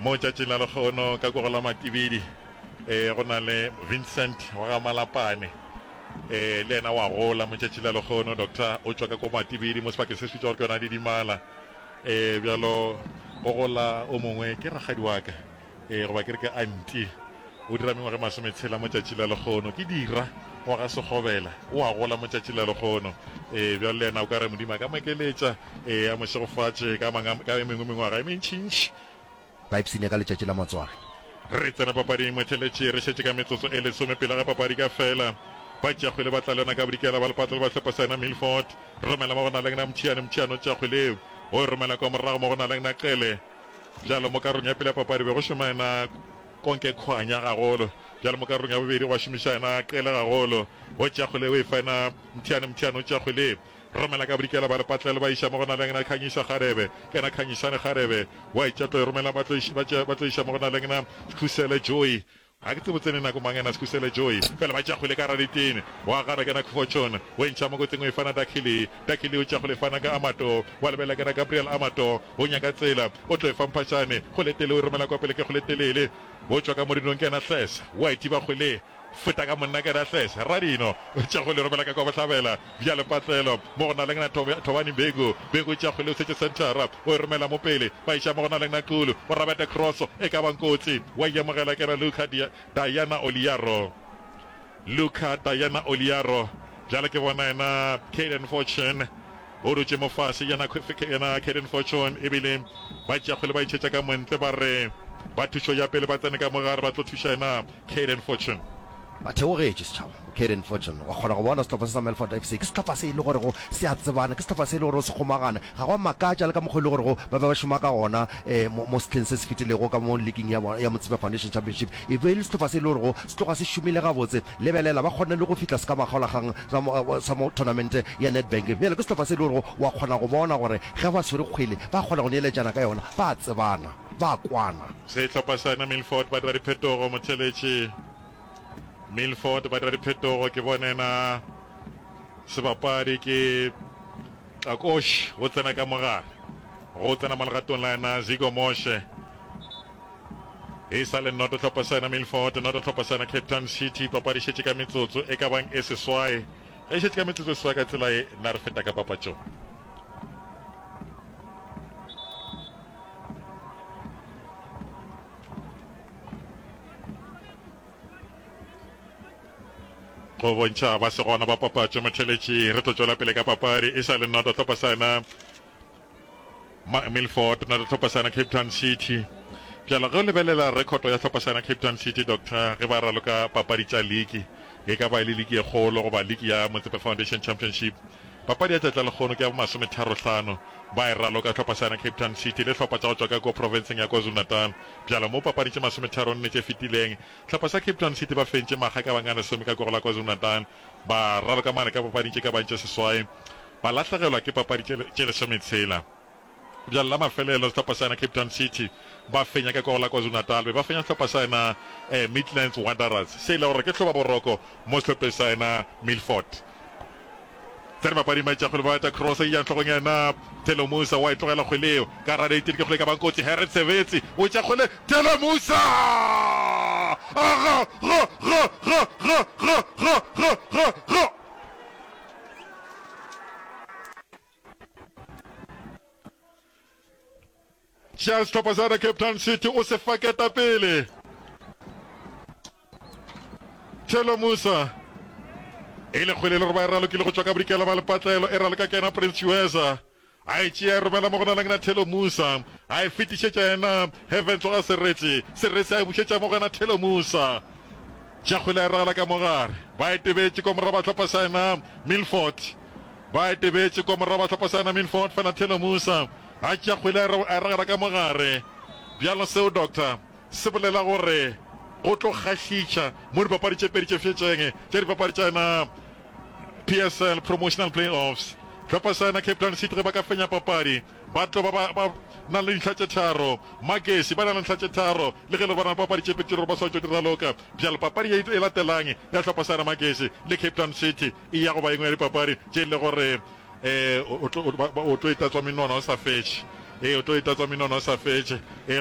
mo tšatšing la lekgono ka go la matibidi go na le Vincent wa ga Malapane le ena wa gola mo tšatšing la lekgono doctor o tswa ka go matibidi mo sebakeng se se tswa go yona di dimala bjalo go gola o mongwe ke ragadi wa ka go ba ke re ke anti o dira mengwaga masometshela mo tšatšing la lekgono ke dira wa ga segobela o a gola mo tšatšing la lekgono bjalo le ena o ka re modimo a ka makeletša a mo segofatše ka mengwe mengwaga e mentšintši ba ipsine ka letšatši la matsware re tsena papading motheletše re šetše ka metsotso e lesome pele ga papadi ka fela ba tšakgwele ba tla lena ka bodikela ba lepatla le ba hlepasana Milford romela mo go na lengna motšhiano tšakgweleo o romela kwa morago mo go na lengna qele bjalo mo karong ya pele ya papadi be go šomana konke kgwanya gagolo bjalo mo karong ya bobedi go šomišana qele gagolo o tšakgweleo e fana motšhiano tšakgweleo romela ka bodikela ba lepatla le ba iša mo go na lengna kganyisa garebe kena kganyisane garebe wa itšatlo e romela ba tlo iša mo go na lengna khusele joy ga ke tsebotsene nako mangena sekhusele joy fela ba tšakgwele ka raditene wa gara kena fortune o entšha mo kotseng o e fana dakili o tšakgwele fana ka amato wa lebela kena gabriel amato o nyaka tsela o tlo e famphatšane go letele o romela kwa pele ke go letelele o tswa ka modinong kena tlesa wa itiba kgwele feta ka monna ke datlese radino tšakgwele romela ka kwa bohlabela bjale patlelo mo go na lengna thobani bego tšakgwele o setse centera o e romela mo pele ba iša mo go na lengna kulu o rabete cross e ka bankotsi wa iamogela kena Luka Diana Oliaro bjale ke bona ena Caden Fortune o dutše mo fase yana Caden Fortune ebile ba tšakgwele ba itšhetša ka montle ba re ba thušo ya pele ba tsene ka mogare ba tlo thuša ena Caden Fortune ba theogetše setšhaba Caden Fortune wa kgona go bona setlhopha se sa Milford FC ke setlhopha se e le gore go se a tsebana ke setlhopha se e le gore o se kgomagane ga go makatša le ka mokgwa e le gore go ba ba šoma ka gona mo setlheng se se fetilego ka mo leaking ya Motsipe Foundation Championship e be le setlhopha se e le gore go se tloga se šomile gabotse lebelela ba kgone le go fitlha se ka makgaolagang sa mo tournament ya Nedbank bjale ke setlhopha se e le gore wa kgona go bona gore ge ba swere kgwele ba kgona go neeletšana ka yona ba tsebana ba kwana setlhopha sana Milford ba dira diphetogo motheletše Milford ba dira diphetogo ke bonena sebapadi ke Akosh go tsena ka mogare go tsena mo legatong la ena Zigo Moshe e sa le noto tlhopha sana Milford noto tlhopha sana Cape Town City papadi šetše ka metsotso e ka bang e seswai e šetše ka metsotso seswai ka tsela e na re feta ka papatšong go bontšha ba se gona ba papatšo motheletše re tlo tšwela pele ka papadi e sa le noto tlhopha sana Milford noto tlhopha sana Cape Town City bjalo ge o lebelela rekoto ya tlhopha sana Cape Town City doctor ge ba raloka papadi tša league e ka ba le league e kgolo goba league ya Motsipe Foundation Championship papadi ya tlatla lekgono ke ya bo 35 ba e raloka tlhopha sana Cape Town City le tlhopha tša go tswa ka ko provinceng ya KwaZulu-Natal bjalo mo papadi tše 34 tše fetileng tlhopha sa Cape Town City ba fentše maga ka bangana some ka kogela KwaZulu-Natal ba raloka mane ka papadi tše ka bantše seswai ba lahlagelwa ke papadi tše lesometshela bjalo la mafelelo tlhopha sana Cape Town City ba fenya ka kogela KwaZulu-Natal be ba fenya tlhopha sana Midlands Wanderers se ile gore ke tlhoba boroko mo tlhopheng sa ena Milford tsere papadi maitšakgole ba eta cross e yang tlhogong yena Telo Musa wa e tlogela kgweleo ka raditene ke kgole ka bankotsi Harry Sebetsi o tšakgole Telo Musa Charles tlhopha sana Cape Town City o se faketa pele Telo Musa e le kgwele le gore ba e ralokile go tswa ka bodikela ba lepatlelo e raloka kena Prince Ueza a e tšea e romela mo go na lengna Telo Musa a e fetišetša ena Heaven tloga seretse a e bušetša mo go ena Telo Musa tšakgwele a e ragala ka mogare ba e tebetše ko moraba tlhopha sa ena Milford ba e tebetše ko moraba tlhopha sa ena Milford fela Telo Musa a tšakgwele a e ragala ka mogare bjalo seo doctor se bolela gore go tlo kgahlitša mo dipapadi tše pedi tše fetšeng tše dipapadi tša ena PSL Promotional Playoffs tlhopha sa ena Cape Town City ge ba ka fenya papadi ba tlo ba na le dintlha tše tharo Magesi ba na le dintlha tše tharo le ge le bona papadi tše pedi gore ba swatšo diraloka bjalo papadi e latelang ya tlhopha sa ena Magesi le Cape Town City e ya go ba engwe ya dipapadi tše le gore o tlo itatswa menono o sa fetše o tlo itatswa menono o sa fetše